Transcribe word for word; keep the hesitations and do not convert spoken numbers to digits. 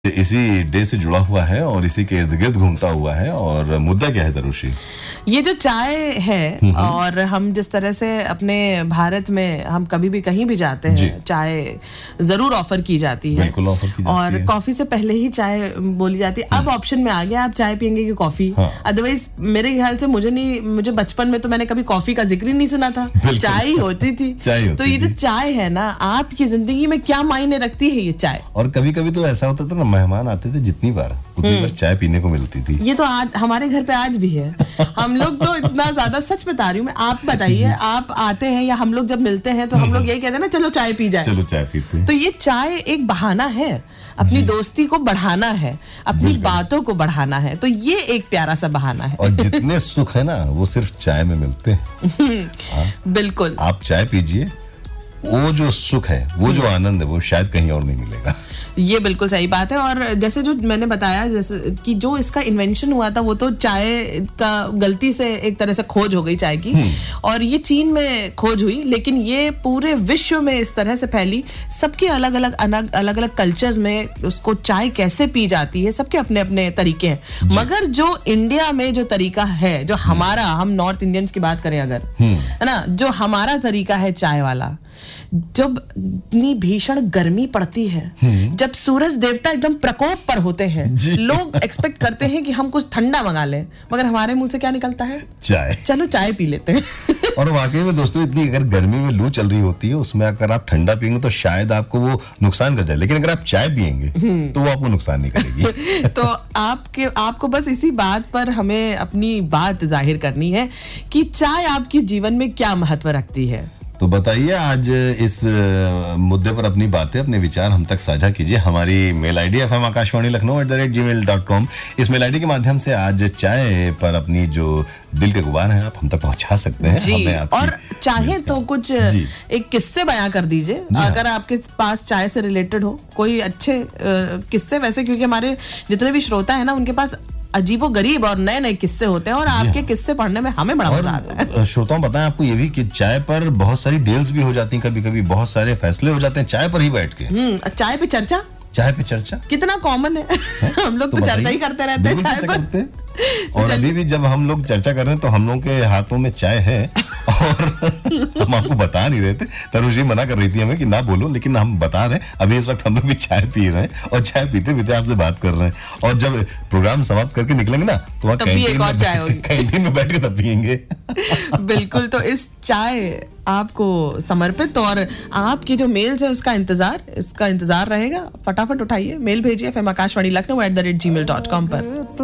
इसी डे से जुड़ा हुआ है और इसी के इर्द गिर्द घूमता हुआ है। और मुद्दा क्या है तरुषी? ये जो चाय है, और हम जिस तरह से अपने भारत में हम कभी भी कहीं भी जाते हैं चाय जरूर ऑफर की जाती है। बिल्कुल ऑफर की जाती और है। कॉफी से पहले ही चाय बोली जाती है। अब ऑप्शन में आ गया आप चाय पियेंगे कि कॉफी। अदरवाइज मेरे ख्याल से मुझे नहीं मुझे बचपन में तो मैंने कभी कॉफी का जिक्र ही नहीं सुना था, चाय ही होती थी। तो ये जो चाय है ना, आपकी जिंदगी में क्या मायने रखती है ये चाय। और कभी कभी तो ऐसा होता था ना, मेहमान आते थे जितनी बार उतनी बार चाय पीने को मिलती थी। ये तो आज हमारे घर पे आज भी है। हम लोग तो इतना ज्यादा, सच बता रही हूँ मैं, आप बताइए, आप आते हैं या हम लोग जब मिलते हैं तो हम लोग यही कहते हैं ना, चलो चाय पी जाए, चलो चाय पीते हैं। तो ये चाय एक बहाना है, अपनी दोस्ती को बढ़ाना है, अपनी बातों को बढ़ाना है। तो ये एक प्यारा सा बहाना है। और जितने सुख है ना वो सिर्फ चाय में मिलते हैं। बिल्कुल, आप चाय पीजिए, वो जो सुख है, वो जो आनंद है, वो शायद कहीं और नहीं मिलेगा। ये बिल्कुल सही बात है। और जैसे जो मैंने बताया, जैसे कि जो इसका इन्वेंशन हुआ था वो तो चाय का गलती से एक तरह से खोज हो गई चाय की, और ये चीन में खोज हुई, लेकिन ये पूरे विश्व में इस तरह से फैली। सबके अलग अलग अलग अलग अलग कल्चर्स में उसको चाय कैसे पी जाती है, सबके अपने अपने तरीके हैं। मगर जो इंडिया में जो तरीका है, जो हमारा, हम नॉर्थ इंडियंस की बात करें अगर, है ना, जो हमारा तरीका है चाय वाला, जब इतनी भीषण गर्मी पड़ती है, जब सूरज देवता एकदम प्रकोप पर होते हैं, लोग एक्सपेक्ट करते हैं कि हम कुछ ठंडा मंगा लें, मगर हमारे मुंह से क्या निकलता है? चाय। चलो चाय पी लेते हैं। और वाकई में दोस्तों, इतनी अगर गर्मी में लू चल रही होती है, उसमें अगर आप ठंडा पियेंगे तो शायद आपको वो नुकसान कर जाए, लेकिन अगर आप चाय पियेंगे तो वो आपको नुकसान नहीं करेगी। तो आपके आपको बस इसी बात पर हमें अपनी बात जाहिर करनी है कि चाय आपके जीवन में क्या महत्व रखती है। तो बताइए, आज इस मुद्दे पर अपनी बातें, अपने विचार हम तक साझा कीजिए। हमारी mail ID F M Akashvani Lucknow at the rate ji mail dot com. इस मेल आईडी के माध्यम से आज चाय पर अपनी जो दिल के गुबार हैं आप हम तक पहुंचा सकते हैं। जी, हमें और चाहे तो कुछ एक किस्से बयां कर दीजिए, अगर आपके पास चाय से रिलेटेड हो कोई अच्छे किस्से। वैसे क्योंकि हमारे जितने भी श्रोता है ना, उनके पास अजीबो गरीब और नए नए किस्से होते हैं, और आपके किस्से पढ़ने में हमें बड़ा मजा आता है। श्रोताओं, बताएं आपको ये भी कि चाय पर बहुत सारी डील्स भी हो जाती हैं, कभी कभी बहुत सारे फैसले हो जाते हैं चाय पर ही बैठ के। हम्म चाय पे चर्चा चाय पे चर्चा कितना कॉमन है, है? हम लोग तो, तो चर्चा ही करते रहते हैं चाय पर। और अभी भी जब हम लोग चर्चा कर रहे हैं तो हम लोग के हाथों में चाय है, और हम आपको बता नहीं रहे थे। तरुषी मना कर रही थी हमें कि ना बोलो, लेकिन हम बता रहे हैं। अभी इस वक्त हम लोग भी चाय पी रहे हैं, और चाय पीते पीते आपसे बात कर रहे हैं। और जब प्रोग्राम समाप्त करके निकलेंगे ना, तो वहाँ कैंटीन में, चाय होगी। कैंटीन में बैठ के तब पियेंगे। बिल्कुल। तो इस चाय आपको समर्पित, और आपकी जो मेल्स है उसका इंतजार इसका इंतजार रहेगा। फटाफट उठाइए, मेल भेजिए F M Akashvani Lucknow at the rate ji mail dot com पर।